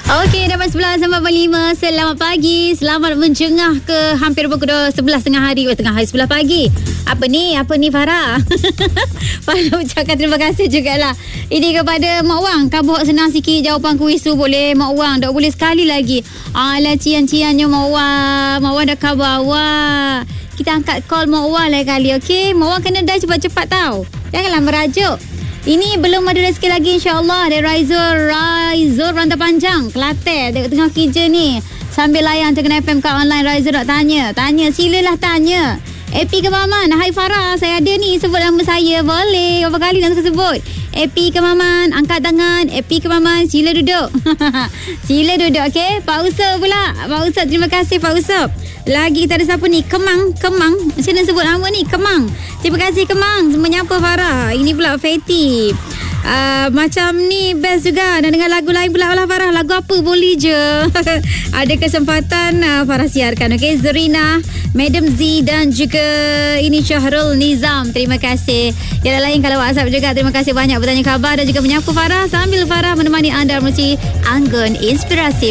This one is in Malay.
Okey, dapat 11.45. Selamat pagi. Selamat menjengah ke hampir pukul 11 tengah hari pagi. Apa ni Farah? Farah ucapkan terima kasih jugalah. Ini kepada Mak Wang. Kan bawa senang sikit jawapan kuis tu. Boleh Mak Wang? Tak boleh sekali lagi. Alah, cian-ciannya Mak Wang. Mak Wang dah khabar awak. Kita angkat call Mak Wang lain kali, okey? Mak Wang kena dah cepat-cepat tau. Janganlah merajuk. Ini belum ada rezeki lagi, insyaAllah. Ada Raizul Rantau Panjang, Kelantan. Tengah kerja ni. Sambil layan Tekan FM kat online. Raizul nak tanya. Silalah tanya. Epi ke Maman? Hai Farah, saya ada ni. Sebut nama saya. Boleh. Berapa kali nak sebut? Epi ke Maman? Angkat tangan. Epi ke Maman? Sila duduk. Sila duduk, okey? Pak Usop pula. Pak Usop, terima kasih Pak Usop. Lagi kita ada siapa ni? Kemang. Macam mana sebut nama ni? Kemang. Terima kasih Kemang. Semuanya apa Farah? Ini pula Fatty. Macam ni best juga. Dan dengan lagu lain pula lah Farah. Lagu apa boleh je. Ada kesempatan Farah siarkan. Okay, Zerina, Madam Z dan juga ini Syahrul Nizam. Terima kasih. Yang lain kalau WhatsApp juga. Terima kasih banyak bertanya khabar dan juga menyapa Farah. Sambil Farah menemani anda melalui Anggun Inspirasi.